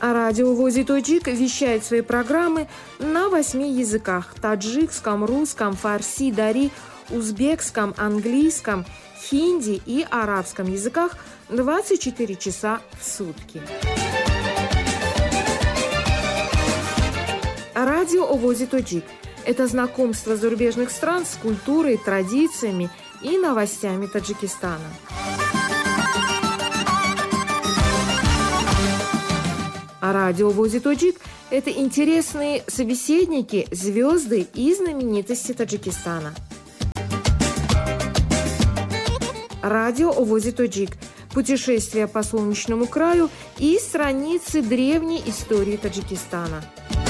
Радио ВОЗ Таджик вещает свои программы на 8 языках: таджикском, русском, фарси, дари, узбекском, английском, хинди и арабском языках 24 часа в сутки. Радио о ВОЗ Таджик – это знакомство зарубежных стран с культурой, традициями и новостями Таджикистана. Радио ВОЗ Таджик – это интересные собеседники, звезды и знаменитости Таджикистана. Радио о ВОЗ Таджик – путешествие по солнечному краю и страницы древней истории Таджикистана.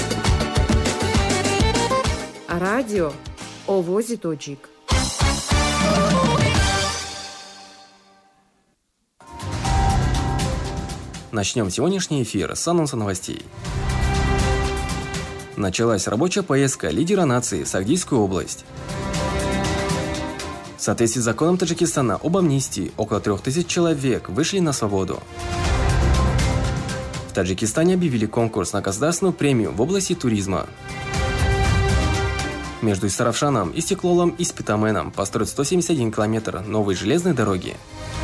Радио о ВОЗ Таджик. Начнем сегодняшний эфир с анонса новостей. Началась рабочая поездка лидера нации в Сагдийскую область. В соответствии с законом Таджикистана об амнистии, около 3000 человек вышли на свободу. В Таджикистане объявили конкурс на государственную премию в области туризма. Между Саравшаном, Истеклолом и Спитаменом построят 171 километр новой железной дороги.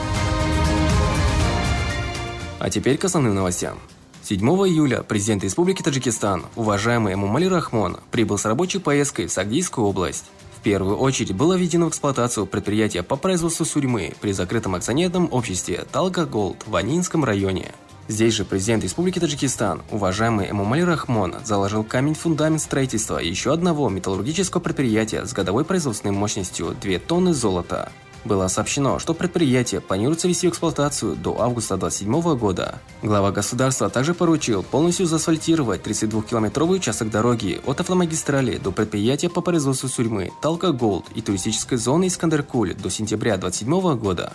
А теперь к основным новостям. 7 июля президент Республики Таджикистан, уважаемый Эмомали Рахмон, прибыл с рабочей поездкой в Сагдийскую область. В первую очередь было введено в эксплуатацию предприятие по производству сурьмы при закрытом акционерном обществе Талга Голд в Анинском районе. Здесь же президент Республики Таджикистан, уважаемый Эмомали Рахмон, заложил камень-фундамент строительства еще одного металлургического предприятия с годовой производственной мощностью 2 тонны золота. Было сообщено, что предприятие планируется ввести в эксплуатацию до августа 2027 года. Глава государства также поручил полностью заасфальтировать 32-километровый участок дороги от автомагистрали до предприятия по производству сурьмы Талга Голд и туристической зоны Искандер-Куль до сентября 2027 года.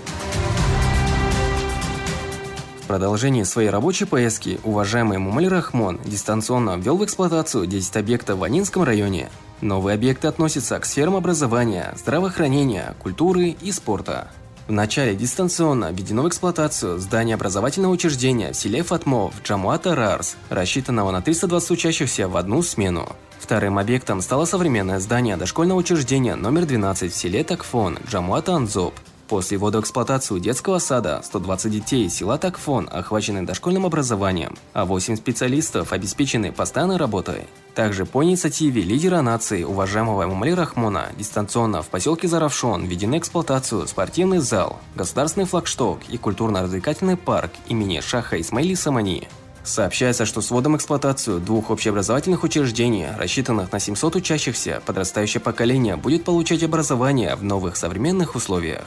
В продолжении своей рабочей поездки уважаемый Эмомали Рахмон дистанционно ввел в эксплуатацию 10 объектов в Анинском районе. Новые объекты относятся к сферам образования, здравоохранения, культуры и спорта. Вначале дистанционно введено в эксплуатацию здание образовательного учреждения в селе Фатмо в Джамуат-Арарс, рассчитанного на 320 учащихся в одну смену. Вторым объектом стало современное здание дошкольного учреждения номер 12 в селе Такфон, Джамуат-Анзоб. После ввода в эксплуатацию детского сада 120 детей села Такфон охвачены дошкольным образованием, а 8 специалистов обеспечены постоянной работой. Также по инициативе лидера нации, уважаемого Эмомали Рахмона, дистанционно в поселке Заравшон введены в эксплуатацию спортивный зал, государственный флагшток и культурно-развлекательный парк имени Шаха Исмаили Самани. Сообщается, что с вводом в эксплуатацию 2 общеобразовательных учреждений, рассчитанных на 700 учащихся, подрастающее поколение будет получать образование в новых современных условиях.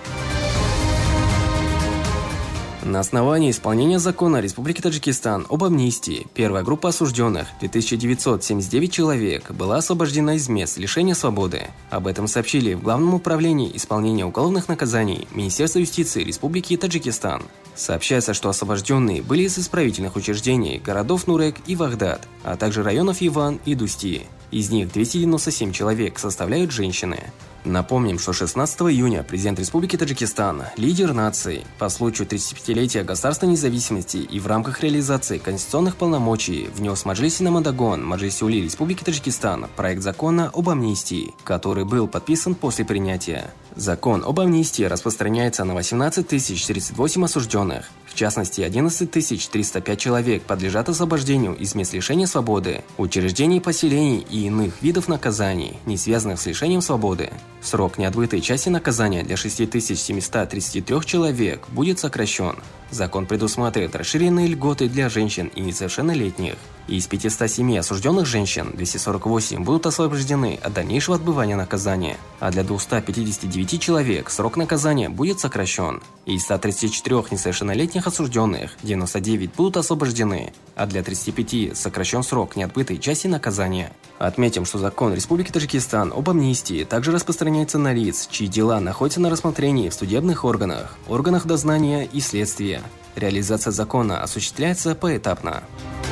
На основании исполнения закона Республики Таджикистан об амнистии, первая группа осужденных, 2979 человек, была освобождена из мест лишения свободы. Об этом сообщили в Главном управлении исполнения уголовных наказаний Министерства юстиции Республики Таджикистан. Сообщается, что освобожденные были из исправительных учреждений городов Нурек и Вагдад, а также районов Иван и Дусти. Из них 297 человек составляют женщины. Напомним, что 16 июня президент Республики Таджикистан, лидер нации, по случаю 35-летия государственной независимости и в рамках реализации конституционных полномочий внес в Маджлиси Намадагон, Маджлиси-Ули Республики Таджикистан проект закона об амнистии, который был подписан после принятия. Закон об амнистии распространяется на 18 038 осужденных. В частности, 11 305 человек подлежат освобождению из мест лишения свободы, учреждений поселений и иных видов наказаний, не связанных с лишением свободы. Срок неотбытой части наказания для 6733 человек будет сокращен. Закон предусматривает расширенные льготы для женщин и несовершеннолетних. Из 507 осужденных женщин 248 будут освобождены от дальнейшего отбывания наказания, а для 259 человек срок наказания будет сокращен. Из 134 несовершеннолетних осужденных 99 будут освобождены, а для 35 сокращен срок неотбытой части наказания. Отметим, что закон Республики Таджикистан об амнистии также распространяется на лиц, чьи дела находятся на рассмотрении в судебных органах, органах дознания и следствия. Реализация закона осуществляется поэтапно.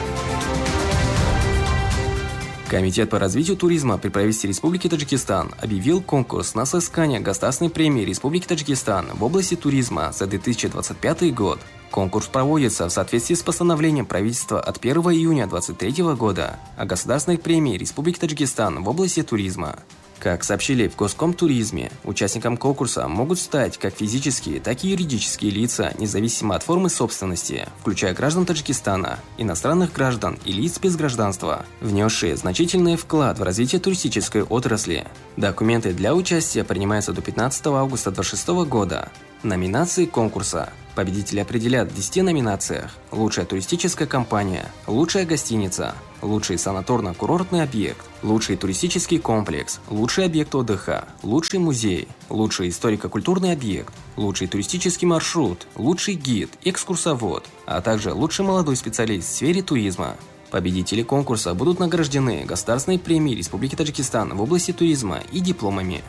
Комитет по развитию туризма при правительстве Республики Таджикистан объявил конкурс на соискание государственной премии Республики Таджикистан в области туризма за 2025 год. Конкурс проводится в соответствии с постановлением правительства от 1 июня 2023 года о государственной премии Республики Таджикистан в области туризма. Как сообщили в Госкомтуризме, участникам конкурса могут стать как физические, так и юридические лица, независимо от формы собственности, включая граждан Таджикистана, иностранных граждан и лиц без гражданства, внесшие значительный вклад в развитие туристической отрасли. Документы для участия принимаются до 15 августа 2026 года. Номинации конкурса. Победители определят в 10 номинациях: лучшая туристическая компания, лучшая гостиница, лучший санаторно-курортный объект, лучший туристический комплекс, лучший объект отдыха, лучший музей, лучший историко-культурный объект, лучший туристический маршрут, лучший гид, экскурсовод, а также лучший молодой специалист в сфере туризма. Победители конкурса будут награждены Государственной премией Республики Таджикистан в области туризма и дипломами.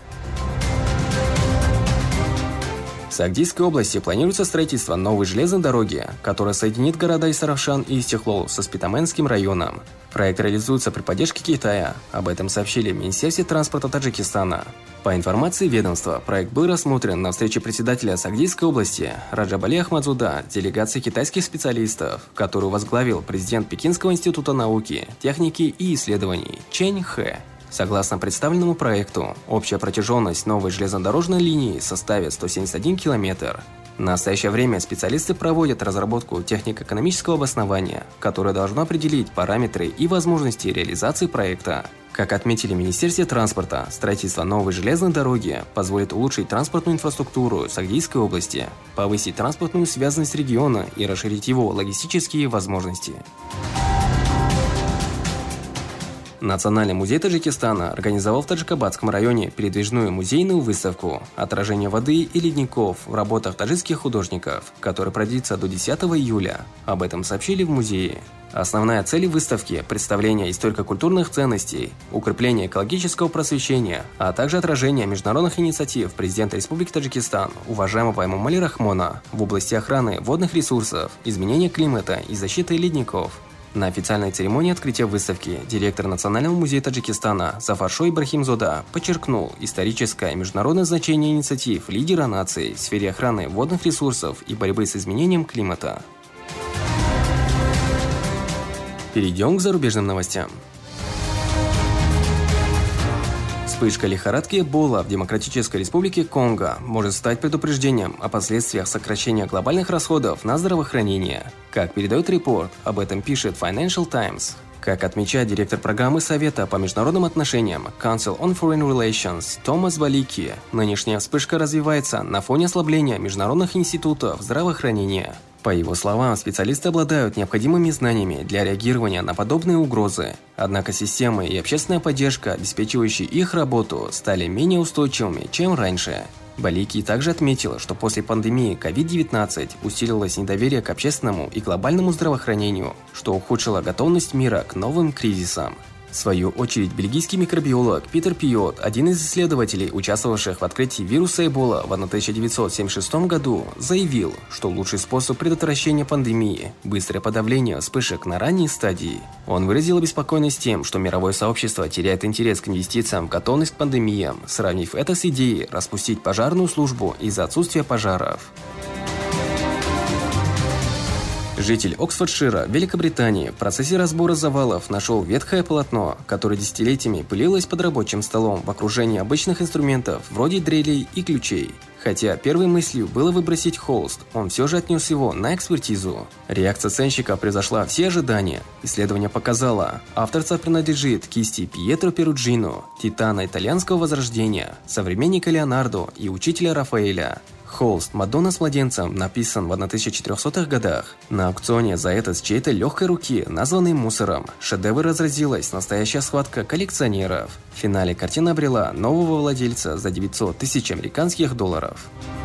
В Сагдийской области планируется строительство новой железной дороги, которая соединит города Исаравшан и Истихлол со Спитаменским районом. Проект реализуется при поддержке Китая. Об этом сообщили в Министерстве транспорта Таджикистана. По информации ведомства, проект был рассмотрен на встрече председателя Сагдийской области Раджабали Ахмадзуда с делегацией китайских специалистов, которую возглавил президент Пекинского института науки, техники и исследований Чэнь Хэ. Согласно представленному проекту, общая протяженность новой железнодорожной линии составит 171 километр. В настоящее время специалисты проводят разработку технико-экономического обоснования, которое должно определить параметры и возможности реализации проекта. Как отметили в Министерстве транспорта, строительство новой железной дороги позволит улучшить транспортную инфраструктуру Сагдийской области, повысить транспортную связанность региона и расширить его логистические возможности. Национальный музей Таджикистана организовал в Таджикобадском районе передвижную музейную выставку «Отражение воды и ледников в работах таджикских художников», которая продлится до 10 июля. Об этом сообщили в музее. Основная цель выставки – представление историко-культурных ценностей, укрепление экологического просвещения, а также отражение международных инициатив президента Республики Таджикистан, уважаемого Эмомали Рахмона, в области охраны водных ресурсов, изменения климата и защиты ледников. На официальной церемонии открытия выставки директор Национального музея Таджикистана Зафаршо Ибрахимзода подчеркнул историческое и международное значение инициатив лидера нации в сфере охраны водных ресурсов и борьбы с изменением климата. Перейдем к зарубежным новостям. Вспышка лихорадки Эбола в Демократической Республике Конго может стать предупреждением о последствиях сокращения глобальных расходов на здравоохранение. Как передает репорт, об этом пишет Financial Times. Как отмечает директор программы Совета по международным отношениям Council on Foreign Relations Томас Балики, нынешняя вспышка развивается на фоне ослабления международных институтов здравоохранения. По его словам, специалисты обладают необходимыми знаниями для реагирования на подобные угрозы. Однако системы и общественная поддержка, обеспечивающие их работу, стали менее устойчивыми, чем раньше. Балики также отметил, что после пандемии COVID-19 усилилось недоверие к общественному и глобальному здравоохранению, что ухудшило готовность мира к новым кризисам. В свою очередь, бельгийский микробиолог Питер Пиот, один из исследователей, участвовавших в открытии вируса Эбола в 1976 году, заявил, что лучший способ предотвращения пандемии – быстрое подавление вспышек на ранней стадии. Он выразил обеспокоенность тем, что мировое сообщество теряет интерес к инвестициям в готовность к пандемиям, сравнив это с идеей распустить пожарную службу из-за отсутствия пожаров. Житель Оксфордшира, Великобритании, в процессе разбора завалов нашел ветхое полотно, которое десятилетиями пылилось под рабочим столом в окружении обычных инструментов, вроде дрелей и ключей. Хотя первой мыслью было выбросить холст, он все же отнес его на экспертизу. Реакция оценщика превзошла все ожидания. Исследование показало, авторство принадлежит кисти Пьетро Перуджино, титана итальянского возрождения, современника Леонардо и учителя Рафаэля. Холст «Мадонна с младенцем» написан в 1400-х годах. На аукционе за это с чьей-то легкой руки, названный мусором, шедевр разразилась настоящая схватка коллекционеров. В финале картина обрела нового владельца за 900 тысяч американских долларов.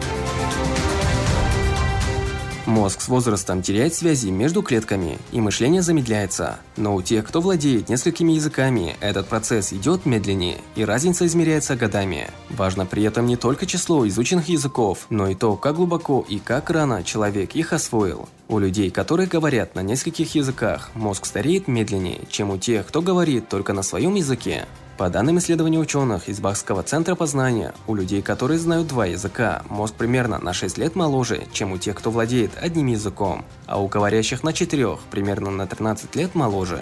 Мозг с возрастом теряет связи между клетками, и мышление замедляется. Но у тех, кто владеет несколькими языками, этот процесс идет медленнее, и разница измеряется годами. Важно при этом не только число изученных языков, но и то, как глубоко и как рано человек их освоил. У людей, которые говорят на нескольких языках, мозг стареет медленнее, чем у тех, кто говорит только на своем языке. По данным исследований ученых из Бахского центра познания, у людей, которые знают 2 языка, мозг примерно на 6 лет моложе, чем у тех, кто владеет одним языком, а у говорящих на 4 примерно на 13 лет моложе.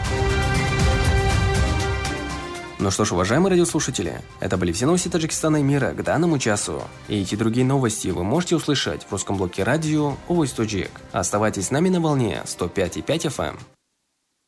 Ну что ж, уважаемые радиослушатели, это были все новости Таджикистана и мира к данному часу. И эти другие новости вы можете услышать в русском блоке радио Always Tajik. Оставайтесь с нами на волне 105,5 FM.